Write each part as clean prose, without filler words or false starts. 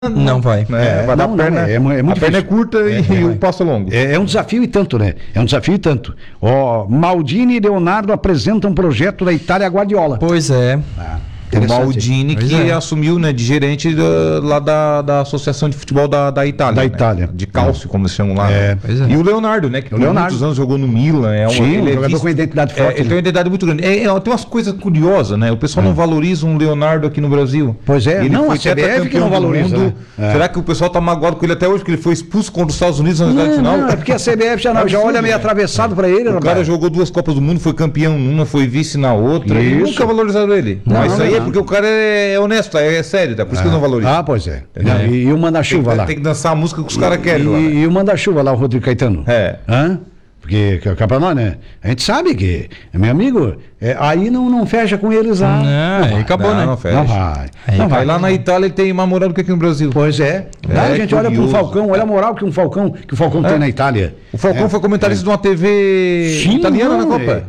Não vai. Vai dar perna, é muito a perna é curta e o passo longo. É um desafio e tanto, né? É um desafio e tanto. Maldini e Leonardo apresentam um projeto da Itália Guardiola. Pois é. O Maldini que assumiu, né, de gerente lá da Associação de Futebol da Itália. Da né? Itália. De Calcio, como eles chamam lá. Pois é. E o Leonardo, né, que por muitos anos jogou no Milan. Sim, um jogador com identidade forte. Ele tem uma identidade muito grande. Tem umas coisas curiosas, né? O pessoal não valoriza um Leonardo aqui no Brasil. Pois é, ele não, foi a CBF que não valoriza. Né? Será que o pessoal tá magoado com ele até hoje, porque ele foi expulso contra os Estados Unidos na cidade final? Não, é porque a CBF já olha meio atravessado para ele. O cara jogou 2 Copas do Mundo, foi campeão numa, foi vice na outra. Isso. E nunca valorizaram ele. Mas isso aí é porque o cara é honesto, é sério, tá? Por isso que eu não valorizo. Pois é. E o manda-chuva lá. Tem que dançar a música que os caras querem lá. E o manda-chuva lá, o Rodrigo Caetano. É. Porque cá pra nós, né? A gente sabe que, meu amigo, aí não fecha com eles lá. Não, aí acabou, né? Não fecha. Não vai. Aí lá na Itália ele tem mais moral do que aqui no Brasil. Pois é. A gente olha pro Falcão, olha a moral que o Falcão tem na Itália. O Falcão foi comentarista de uma TV italiana na Copa.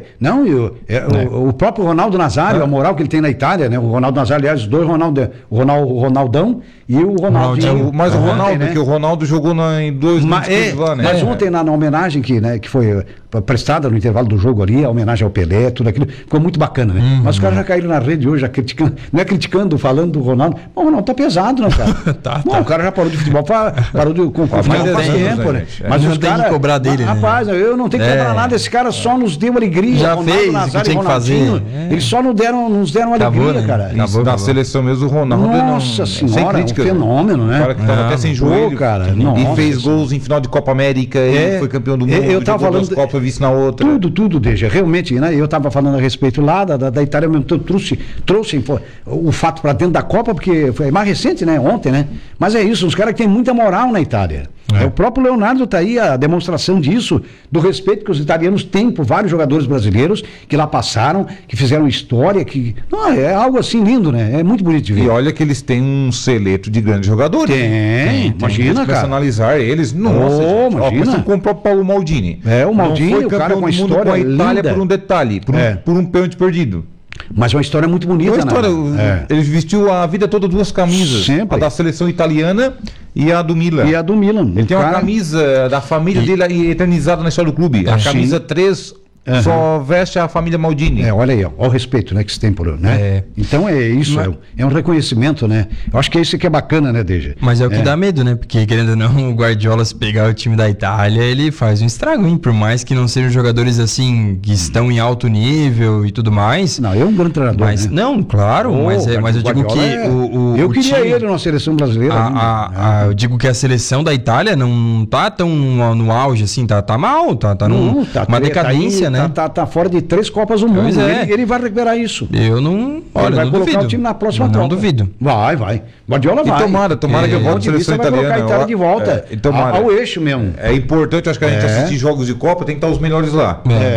O próprio Ronaldo Nazário, a moral que ele tem na Itália, né? O Ronaldo Nazário, aliás, os dois o Ronaldão e o Ronaldinho. Mas o Ronaldo, porque o Ronaldo jogou em 2 clubes lá, né? Mas ontem na homenagem que foi prestada no intervalo do jogo ali, a homenagem ao Pelé, tudo aquilo, ficou muito bacana, né? Mas os caras já caíram na rede hoje, já criticando, não é criticando, falando do Ronaldo. O Ronaldo tá pesado, né, cara? O cara já parou de futebol, parou de faz tempo, né? Mas os caras cobrar dele, rapaz, eu não tenho que cobrar nada, esse cara só nos deu alegria. Já fez o que tinha que fazer. Eles só nos deram alegria, cara. Na seleção mesmo, o Ronaldo. Nossa senhora, um fenômeno, né? O cara que tava até sem joelho, cara. E fez gols em final de Copa América, e foi campeão do mundo. Eu tava falando Copa vice na outra. Tudo, Deja. Realmente, né? Eu estava falando a respeito lá da Itália mesmo. Eu trouxe o fato para dentro da Copa, porque foi mais recente, né? Ontem, né? Mas é isso, os caras que têm muita moral na Itália. O próprio Leonardo está aí a demonstração disso, do respeito que os italianos têm por vários jogadores brasileiros que lá passaram, que fizeram história, é algo assim lindo, né? É muito bonito de ver. E olha que eles têm um seleto de grandes jogadores. Imagina, cara. Personalizar eles. Nossa, imagina. Com o próprio Paulo Maldini. O Maldini, o cara com a história com a Itália linda. Por um detalhe, por um pênalti perdido. Mas uma história muito bonita, né? Ele vestiu a vida toda 2 camisas. Sempre. A da seleção italiana e a do Milan. Ele tem uma camisa da família dele eternizada na história do clube. A camisa 3 só veste a família Maldini. Olha aí, olha o respeito, né, que se tem por, né? Então é isso, é um reconhecimento, né? Eu acho que é isso que é bacana, né, Deja? Mas é o que dá medo, né? Porque, querendo ou não, o Guardiola, se pegar o time da Itália, ele faz um estrago, hein? Por mais que não sejam jogadores, assim, que estão em alto nível e tudo mais. Não, é um grande treinador, mas, né? Não, claro, mas eu digo que eu queria ele na seleção brasileira. Eu digo que a seleção da Itália não tá tão no auge, assim, tá mal, tá numa decadência, né? Tá fora de 3 Copas do Mundo. Ele vai recuperar isso. Eu não. Ele vai colocar o time na próxima Copa. Não duvido. Vai. Guardiola vai. E tomara que eu volte a seleção italiana. Vai colocar a Itália de volta ao eixo mesmo. É importante, acho que a gente assistir jogos de Copa, tem que estar os melhores lá.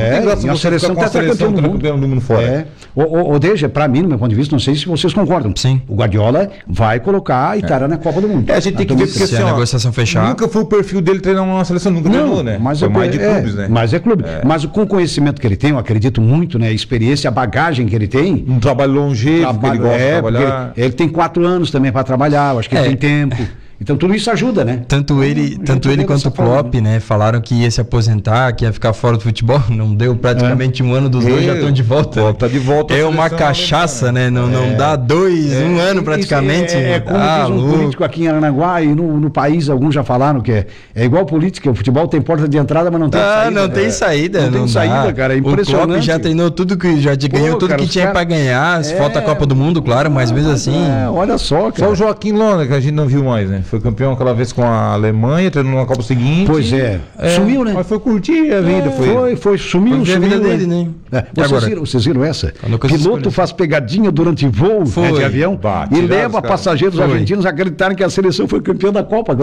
E a seleção está campeão do mundo fora. Deja, para mim, no meu ponto de vista, não sei se vocês concordam. Sim. O Guardiola vai colocar a Itália na Copa do Mundo. A gente tem que ver, porque se a negociação fechar. Nunca foi o perfil dele treinar uma seleção, nunca treinou, né? Foi mais de clubes, né? Mas é clube. Mas com o conhecimento que ele tem, eu acredito muito, né? A experiência, a bagagem que ele tem. Um trabalho longevo, que ele gosta de trabalhar. Ele tem 4 anos também para trabalhar, eu acho que ele tem tempo. Então tudo isso ajuda, né? Tanto ele quanto o Klopp, né? Falaram que ia se aposentar, que ia ficar fora do futebol. Não deu praticamente um ano, dos dois já estão de volta. Tá de volta. É uma cachaça, né? Não dá um ano praticamente. Como diz um político aqui em Aranaguá e no país, alguns já falaram que é igual política, o futebol tem porta de entrada, mas não tem saída. Não tem saída. Não tem saída, cara. É impressionante. O Klopp já treinou tudo que ganhou tudo que tinha para ganhar. Falta a Copa do Mundo, claro, mas mesmo assim. Olha só, cara. Só o Joaquim Lona, que a gente não viu mais, né? Foi campeão aquela vez com a Alemanha, treinou na Copa seguinte. Pois é. Sumiu, né? Mas foi curtir a vida. Sumiu a vida dele, né? Vocês viram essa? Piloto faz pegadinha durante voo de avião e leva passageiros argentinos a acreditarem que a seleção foi campeã da Copa.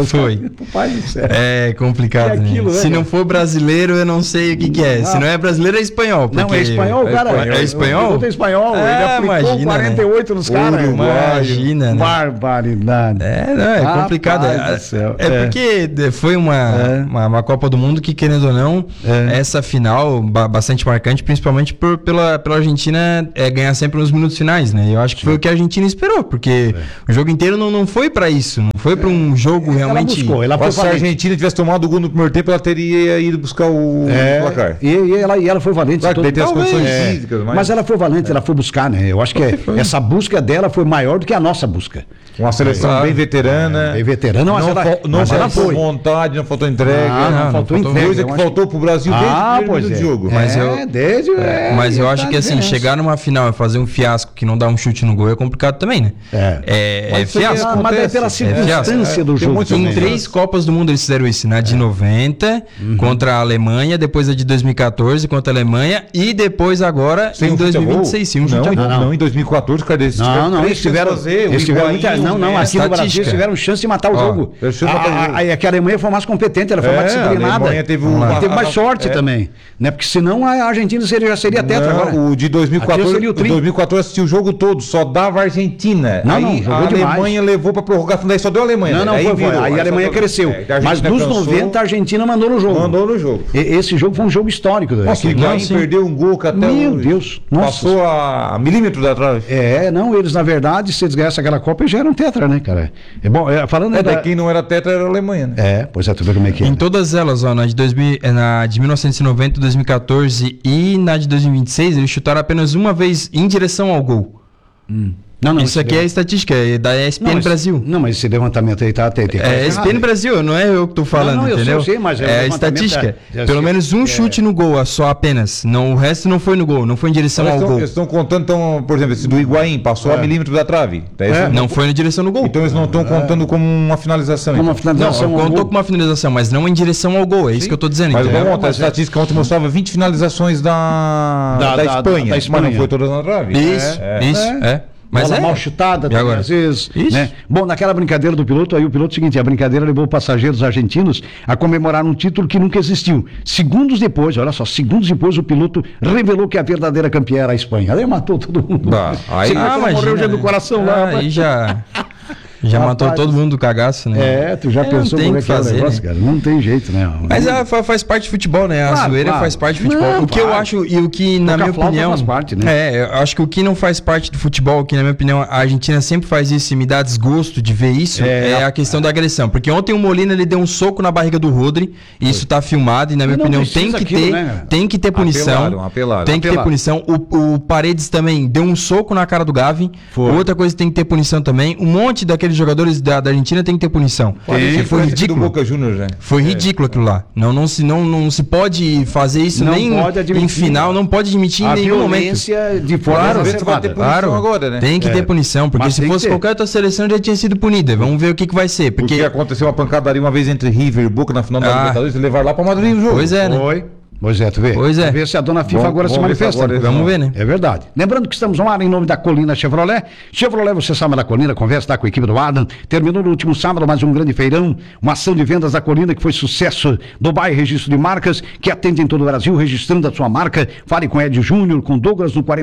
É complicado, né? Se não for brasileiro, eu não sei o que é. Se não é brasileiro, é espanhol. Não, é espanhol, cara. É espanhol? O piloto é espanhol. Ele aplicou 48 nos caras. Imagina, né? Barbaridade. É complicado. complicado. Porque foi uma Copa do Mundo que, querendo ou não, essa final bastante marcante, principalmente pela Argentina ganhar sempre nos minutos finais, né? Eu acho que foi o que a Argentina esperou, porque o jogo inteiro não foi pra isso, não foi pra um jogo realmente... Se a Argentina tivesse tomado o gol no primeiro tempo, ela teria ido buscar o placar. E ela foi valente. Claro que tem as condições físicas, mas ela foi valente, ela foi buscar, né? Eu acho que essa busca dela foi maior do que a nossa busca. Uma seleção bem veterana. Bem veterana, mas ela foi. Vontade, não faltou entrega. Não faltou entrega. Coisa que faltou pro Brasil desde o primeiro jogo. Mas eu acho que assim, chegar numa final e fazer um fiasco que não dá um chute no gol é complicado também, né? É fiasco. Mas é pela circunstância do jogo. Em 3 Copas do Mundo eles fizeram isso, né? De 90 contra a Alemanha, depois a de 2014 contra a Alemanha e depois agora em 2026. Sim, não, em 2014, cadê esse? Não, eles tiveram aqui no Brasil tiveram chance de matar o jogo. É que a Alemanha foi mais competente, ela foi mais disciplinada. A Alemanha teve mais sorte também, né? Porque senão a Argentina já seria tetra agora. O de 2014 assistiu o jogo todo, só dava a Argentina. Aí a Alemanha levou pra prorrogação, daí só deu a Alemanha. Aí a Alemanha cresceu. Mas dos 90 a Argentina mandou no jogo. Esse jogo foi um jogo histórico. Nossa, o Higuaín perdeu um gol que até passou a milímetro da trave. Eles na verdade, se eles ganhassem aquela Copa, eles já eram tetra, né, cara? Falando quem não era tetra era a Alemanha, né? Pois tu vê como é que é. Em todas elas, na de 1990, 2014 e na de 2026, eles chutaram apenas uma vez em direção ao gol. Isso aqui é a estatística, é da ESPN Brasil. Não, mas esse levantamento aí tem é ESPN Brasil, não é eu que tô falando, entendeu? Eu sei, mas é a estatística. Pelo menos um chute no gol, só apenas. O resto não foi no gol, não foi em direção ao gol. Eles estão contando, por exemplo, esse do Higuaín passou a milímetro da trave. Não foi na direção do gol. Então eles não estão contando como uma finalização. Não, contou como uma finalização, mas não em direção ao gol, é isso que eu tô dizendo. Mas a estatística ontem mostrava 20 finalizações da Espanha, mas não foi todas na trave. Isso. Mas bola mal chutada, às vezes. Né? Bom, naquela brincadeira do piloto, aí o piloto, seguinte, a brincadeira levou passageiros argentinos a comemorar um título que nunca existiu. Segundos depois, o piloto revelou que a verdadeira campeã era a Espanha. Aí matou todo mundo. Morreu já do coração lá. Aí já matou todo mundo do cagaço, né? Tu já pensou como é que é o negócio, cara? Não tem jeito, né? Mas faz parte do futebol, né? A zoeira faz parte do futebol. O que eu acho, e o que, na minha opinião... faz parte, né? Eu acho que o que não faz parte do futebol, que na minha opinião a Argentina sempre faz isso e me dá desgosto de ver isso, é a questão da agressão. Porque ontem o Molina, ele deu um soco na barriga do Rodri, e isso tá filmado, e na minha opinião tem que ter punição. Tem que ter punição. O Paredes também deu um soco na cara do Gavin. Outra coisa que tem que ter punição também. Um monte daqueles jogadores da Argentina tem que ter punição. Foi ridículo. Boca Juniors, né? Foi ridículo aquilo lá. Não se pode fazer isso nem em final, não pode admitir em nenhum momento. De forma claro, agora, né? Tem que ter punição, porque se fosse qualquer outra seleção já tinha sido punida. Vamos ver o que vai ser. Porque aconteceu uma pancadaria uma vez entre River e Boca na final da Libertadores e levaram lá pra Madrid o jogo. Pois é, né? Pois é, tu vê? Pois é. Vamos ver se a dona FIFA agora se manifesta. Vamos ver, né? É verdade. Lembrando que estamos no ar em nome da Colina Chevrolet. Chevrolet, você sabe da Colina, conversa com a equipe do Adam. Terminou no último sábado mais um grande feirão, uma ação de vendas da Colina que foi sucesso. Dubai Registro de Marcas, que atende em todo o Brasil, registrando a sua marca. Fale com Ed Júnior, com Douglas no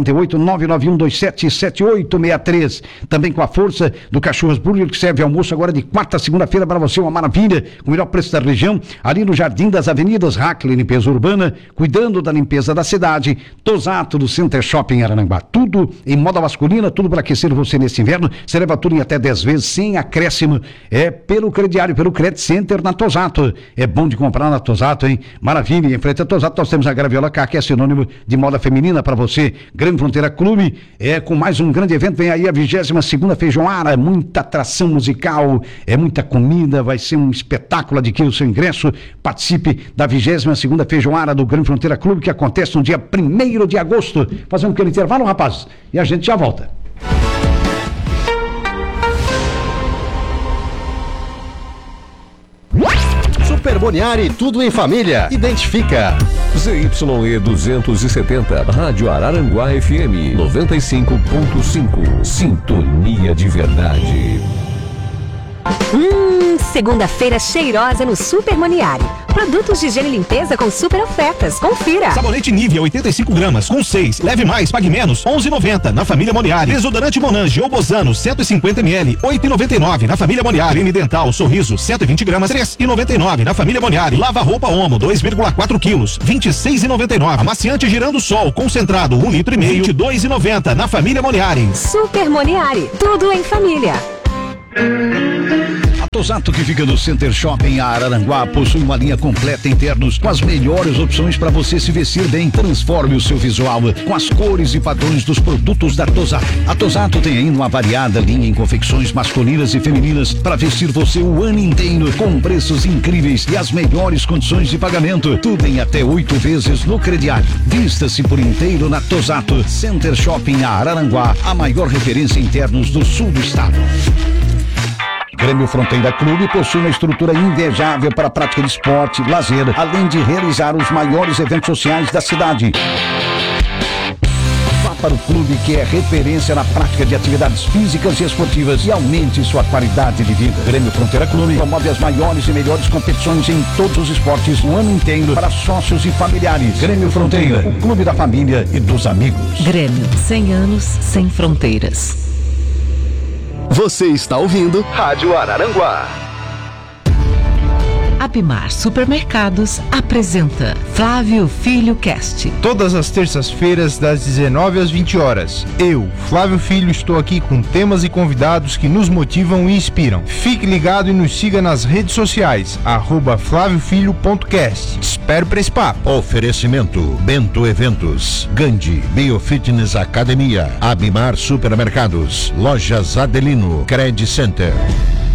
48-99127-7863. Também com a força do Cachorros Burger, que serve almoço agora de quarta a segunda-feira para você, uma maravilha, com o melhor preço da região, ali no Jardim das Avenidas, Hackley, limpeza urbana, cuidando da limpeza da cidade. Tosato do Center Shopping Araranguá. Tudo em moda masculina, tudo para aquecer você nesse inverno. Você leva tudo em até 10 vezes, sem acréscimo. É pelo crediário, pelo Credit Center na Tosato. É bom de comprar na Tosato, hein? Maravilha. Em frente a Tosato nós temos a Graviola K, que é sinônimo de moda feminina para você. Grande Fronteira Clube, com mais um grande evento. Vem aí a 22ª Feijoada, muita atração musical, muita comida, vai ser um espetáculo. Adquira o seu ingresso, participe da 22ª Feijoada do Grande Fronteira Clube, que acontece no dia 1º de agosto. Fazer um pequeno intervalo, rapazes, e a gente já volta. Super Boniari, tudo em família. Identifica. ZYE 270, Rádio Araranguá FM 95.5. Sintonia de verdade. Segunda-feira cheirosa no Super Boniari. Produtos de higiene e limpeza com super ofertas. Confira. Sabonete Nivea 85 gramas com 6. Leve mais, pague menos. 11,90 na família Moniari. Desodorante Monange ou Bozano 150 ml. 8,99 na família Moniari. Creme dental Sorriso 120 gramas. 3,99 na família Moniari. Lava roupa Omo 2,4 quilos. 26,99. Amaciante Girando Sol concentrado 1,5 litro. 22,90 na família Moniari. Super Moniari. Tudo em família. A Tosato, que fica no Center Shopping Araranguá, possui uma linha completa em ternos com as melhores opções para você se vestir bem. Transforme o seu visual com as cores e padrões dos produtos da Tosato. A Tosato tem ainda uma variada linha em confecções masculinas e femininas para vestir você o ano inteiro, com preços incríveis e as melhores condições de pagamento. Tudo em até 8 vezes no crediário. Vista-se por inteiro na Tosato. Center Shopping Araranguá, a maior referência em ternos do sul do estado. Grêmio Fronteira Clube possui uma estrutura invejável para a prática de esporte, lazer, além de realizar os maiores eventos sociais da cidade. Vá para o clube, que é referência na prática de atividades físicas e esportivas, e aumente sua qualidade de vida. Grêmio Fronteira Clube promove as maiores e melhores competições em todos os esportes o ano inteiro para sócios e familiares. Grêmio Fronteira, o clube da família e dos amigos. Grêmio, 100 anos sem fronteiras. Você está ouvindo Rádio Araranguá. Abimar Supermercados apresenta Flávio Filho Cast. Todas as terças-feiras, das 19 às 20 horas. Eu, Flávio Filho, estou aqui com temas e convidados que nos motivam e inspiram. Fique ligado e nos siga nas redes sociais, @flaviofilho.cast. Te espero para esse papo. Oferecimento: Bento Eventos, Gandhi Biofitness Academia, Abimar Supermercados, Lojas Adelino, Credit Center.